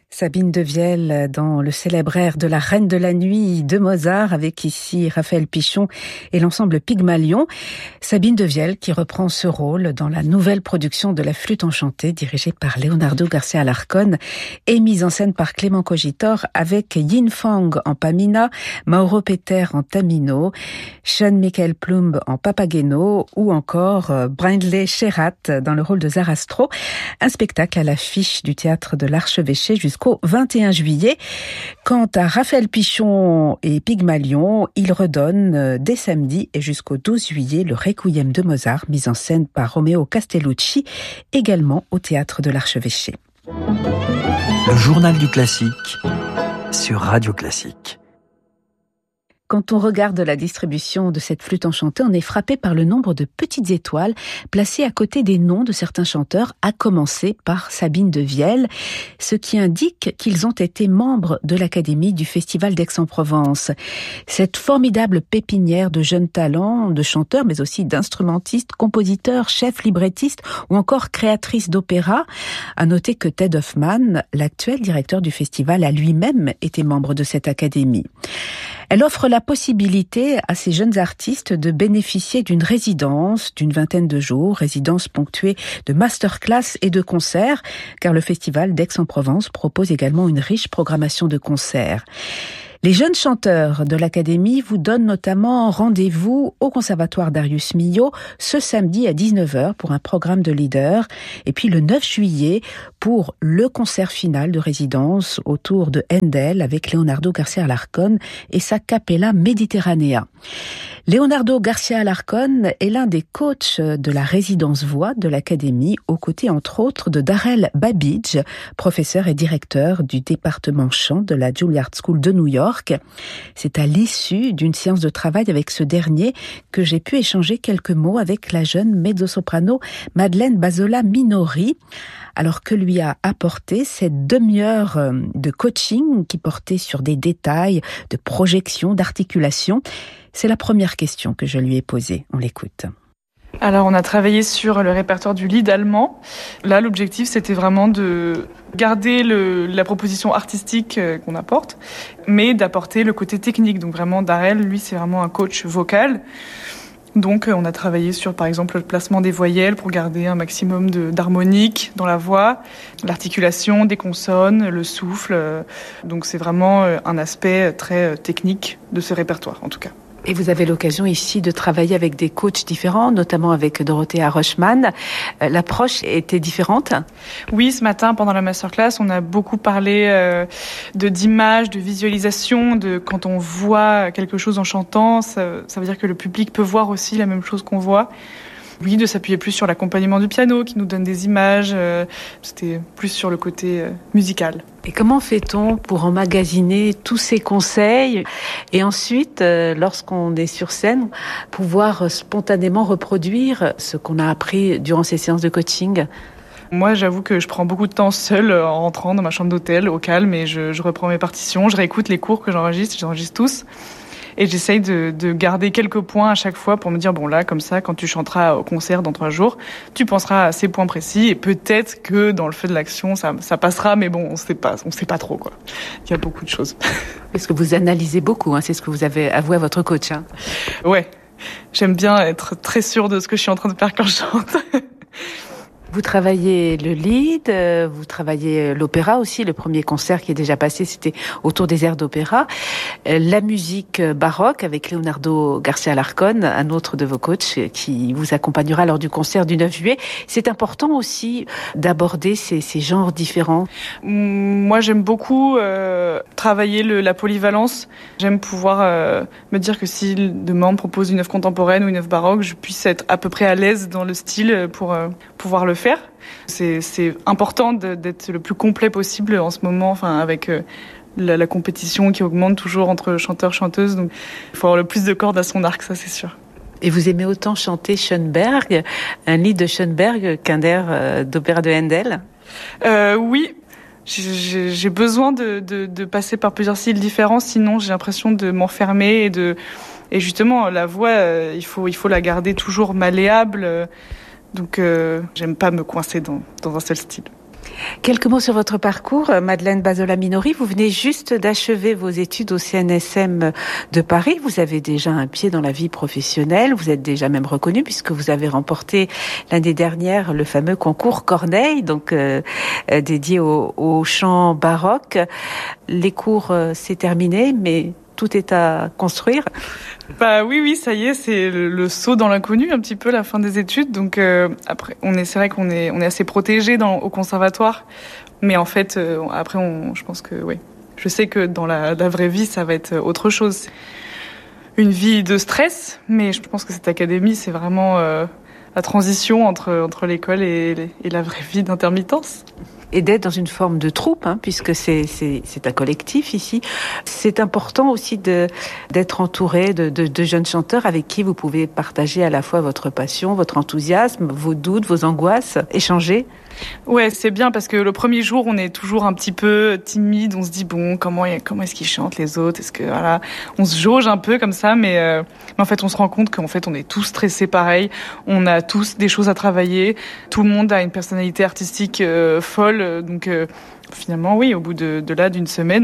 Sabine Devielle dans le célèbre air de la Reine de la Nuit de Mozart avec ici Raphaël Pichon et l'ensemble Pygmalion. Sabine Devielle qui reprend ce rôle dans la nouvelle production de la Flûte enchantée dirigée par Leonardo Garcia Alarcón et mise en scène par Clément Cogitor avec Yin Fang en Pamina, Mauro Peter en Tamino, Sean Michael Plumb en Papageno ou encore Brindley Sherat dans le rôle de Zarastro. Un spectacle à l'affiche du théâtre de l'Archevêché jusqu'au 21 juillet. Quant à Raphaël Pichon et Pygmalion, ils redonnent dès samedi et jusqu'au 12 juillet le Requiem de Mozart, mis en scène par Romeo Castellucci, également au théâtre de l'Archevêché. Le journal du classique sur Radio Classique. Quand on regarde la distribution de cette flûte enchantée, on est frappé par le nombre de petites étoiles placées à côté des noms de certains chanteurs, à commencer par Sabine Devielle, ce qui indique qu'ils ont été membres de l'Académie du Festival d'Aix-en-Provence. Cette formidable pépinière de jeunes talents, de chanteurs, mais aussi d'instrumentistes, compositeurs, chefs, librettistes ou encore créatrices d'opéra. À noter que Ted Hoffmann, l'actuel directeur du festival, a lui-même été membre de cette académie. Elle offre la possibilité à ces jeunes artistes de bénéficier d'une résidence d'une vingtaine de jours, résidence ponctuée de masterclass et de concerts, car le festival d'Aix-en-Provence propose également une riche programmation de concerts. Les jeunes chanteurs de l'Académie vous donnent notamment rendez-vous au Conservatoire Darius Milhaud ce samedi à 19h pour un programme de leader et puis le 9 juillet pour le concert final de résidence autour de Handel avec Leonardo Garcia Alarcón et sa Capella Mediterranea. Leonardo Garcia Alarcón est l'un des coachs de la résidence voix de l'Académie, aux côtés entre autres de Darrell Babidge, professeur et directeur du département chant de la Juilliard School de New York. C'est à l'issue d'une séance de travail avec ce dernier que j'ai pu échanger quelques mots avec la jeune mezzo-soprano Madeleine Basola Minori. Alors que lui a apporté cette demi-heure de coaching qui portait sur des détails de projection, d'articulation? C'est la première question que je lui ai posée. On l'écoute. Alors, on a travaillé sur le répertoire du lied allemand. Là, l'objectif, c'était vraiment de garder la proposition artistique qu'on apporte, mais d'apporter le côté technique. Donc vraiment, Darrell, lui, c'est vraiment un coach vocal. Donc, on a travaillé sur, par exemple, le placement des voyelles pour garder un maximum d'harmonique dans la voix, l'articulation des consonnes, le souffle. Donc, c'est vraiment un aspect très technique de ce répertoire, en tout cas. Et vous avez l'occasion ici de travailler avec des coachs différents, notamment avec Dorothea Rochman. L'approche était différente? Oui, ce matin, pendant la masterclass, on a beaucoup parlé d'images, de visualisation, de quand on voit quelque chose en chantant, ça veut dire que le public peut voir aussi la même chose qu'on voit. Oui, de s'appuyer plus sur l'accompagnement du piano qui nous donne des images. C'était plus sur le côté musical. Et comment fait-on pour emmagasiner tous ces conseils et ensuite, lorsqu'on est sur scène, pouvoir spontanément reproduire ce qu'on a appris durant ces séances de coaching? Moi, j'avoue que je prends beaucoup de temps seule en rentrant dans ma chambre d'hôtel, au calme, et je reprends mes partitions, je réécoute les cours que j'enregistre tous. Et j'essaye de garder quelques points à chaque fois pour me dire, bon là, comme ça, quand tu chanteras au concert dans 3 jours, tu penseras à ces points précis et peut-être que dans le feu de l'action, ça passera, mais bon, on sait pas trop, quoi. Il y a beaucoup de choses. Est-ce que vous analysez beaucoup, c'est ce que vous avez avoué à votre coach, Ouais. J'aime bien être très sûre de ce que je suis en train de faire quand je chante. Vous travaillez le lead, vous travaillez l'opéra aussi. Le premier concert qui est déjà passé, c'était autour des airs d'opéra. La musique baroque avec Leonardo Garcia Alarcón, un autre de vos coachs qui vous accompagnera lors du concert du 9 juillet. C'est important aussi d'aborder ces genres différents. Moi, j'aime beaucoup travailler la polyvalence. J'aime pouvoir me dire que si demain on me propose une œuvre contemporaine ou une œuvre baroque, je puisse être à peu près à l'aise dans le style pour pouvoir le faire. C'est important d'être le plus complet possible en ce moment, avec la compétition qui augmente toujours entre chanteurs, chanteuses. Donc, il faut avoir le plus de cordes à son arc, ça c'est sûr. Et vous aimez autant chanter Schönberg, un lied de Schönberg, qu'un air d'opéra de Handel? Oui. J'ai besoin de passer par plusieurs styles différents, sinon j'ai l'impression de m'enfermer et justement la voix, il faut la garder toujours malléable. Donc, j'aime pas me coincer dans un seul style. Quelques mots sur votre parcours, Madeleine Bazola-Minori. Vous venez juste d'achever vos études au CNSM de Paris. Vous avez déjà un pied dans la vie professionnelle. Vous êtes déjà même reconnue puisque vous avez remporté l'année dernière le fameux concours Corneille, donc dédié au chant baroque. Les cours, c'est terminé, mais tout est à construire. Bah oui, ça y est, c'est le saut dans l'inconnu, un petit peu la fin des études. Donc après, c'est vrai qu'on est assez protégé au conservatoire, mais en fait, après, je pense que oui. Je sais que dans la vraie vie, ça va être autre chose. Une vie de stress, mais je pense que cette académie, c'est vraiment la transition entre l'école et la vraie vie d'intermittence. Et d'être dans une forme de troupe, puisque c'est un collectif ici. C'est important aussi d'être entouré de jeunes chanteurs avec qui vous pouvez partager à la fois votre passion, votre enthousiasme, vos doutes, vos angoisses, échanger. Ouais, c'est bien parce que le premier jour, on est toujours un petit peu timide. On se dit bon, comment est-ce qu'ils chantent les autres? Est-ce que voilà, on se jauge un peu comme ça, mais en fait, on se rend compte qu'en fait, on est tous stressés pareil. On a tous des choses à travailler. Tout le monde a une personnalité artistique folle, donc finalement, oui, au bout d'une semaine,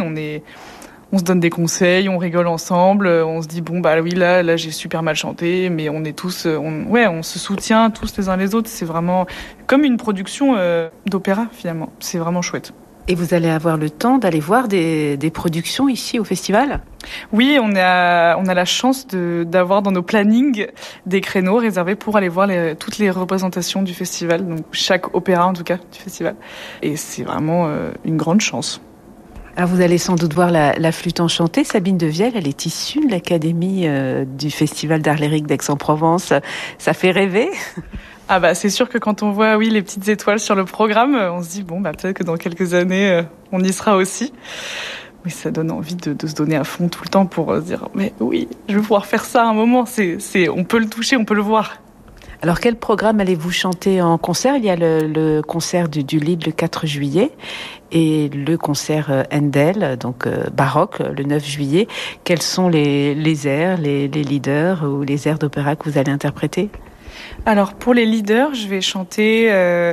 on se donne des conseils, on rigole ensemble, on se dit bon bah oui là j'ai super mal chanté, mais on est tous on se soutient tous les uns les autres, c'est vraiment comme une production d'opéra finalement. C'est vraiment chouette. Et vous allez avoir le temps d'aller voir des productions ici au festival ? Oui, on a la chance d'avoir dans nos plannings des créneaux réservés pour aller voir toutes les représentations du festival, donc chaque opéra en tout cas du festival. Et c'est vraiment une grande chance. Alors vous allez sans doute voir la flûte enchantée. Sabine de Vielle, elle est issue de l'académie du Festival d'art lyrique d'Aix-en-Provence. Ça fait rêver. Ah bah c'est sûr que quand on voit les petites étoiles sur le programme, on se dit bon bah peut-être que dans quelques années on y sera aussi. Mais ça donne envie de se donner à fond tout le temps pour se dire mais oui, je vais pouvoir faire ça à un moment. On peut le toucher, on peut le voir. Alors, quel programme allez-vous chanter en concert ? Il y a le concert du Lied le 4 juillet et le concert Handel, donc baroque, le 9 juillet. Quels sont les airs, les leaders ou les airs d'opéra que vous allez interpréter ? Alors, pour les leaders, je vais chanter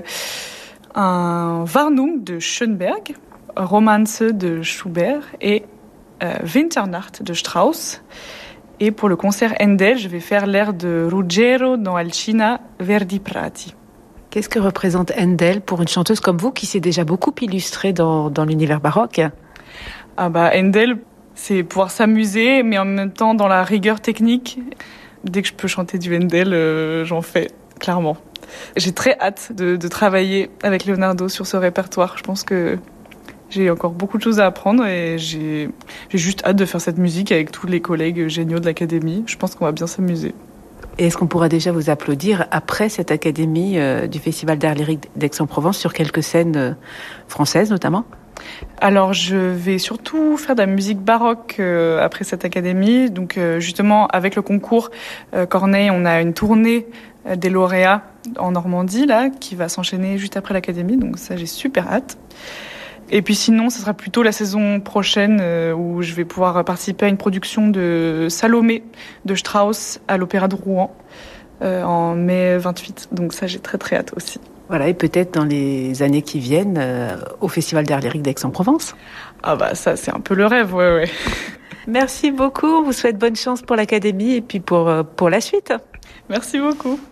un Warnung de Schönberg, Romanze de Schubert et Winternacht de Strauss. Et pour le concert Handel, je vais faire l'air de Ruggero dans Alcina, Verdi Prati. Qu'est-ce que représente Handel pour une chanteuse comme vous qui s'est déjà beaucoup illustrée dans l'univers baroque ? Ah bah Handel, c'est pouvoir s'amuser, mais en même temps dans la rigueur technique. Dès que je peux chanter du Handel, j'en fais, clairement. J'ai très hâte de travailler avec Leonardo sur ce répertoire. Je pense que j'ai encore beaucoup de choses à apprendre et j'ai juste hâte de faire cette musique avec tous les collègues géniaux de l'académie. Je pense qu'on va bien s'amuser. Et est-ce qu'on pourra déjà vous applaudir après cette académie du Festival d'art lyrique d'Aix-en-Provence sur quelques scènes françaises notamment ? Alors je vais surtout faire de la musique baroque après cette académie. Donc justement avec le concours Corneille, on a une tournée des lauréats en Normandie là qui va s'enchaîner juste après l'académie. Donc ça j'ai super hâte. Et puis sinon, ce sera plutôt la saison prochaine où je vais pouvoir participer à une production de Salomé de Strauss à l'Opéra de Rouen en mai 28. Donc ça, j'ai très très hâte aussi. Voilà, et peut-être dans les années qui viennent au Festival d'art lyrique d'Aix-en-Provence. Ah bah ça, c'est un peu le rêve, ouais. Merci beaucoup, on vous souhaite bonne chance pour l'académie et puis pour la suite. Merci beaucoup.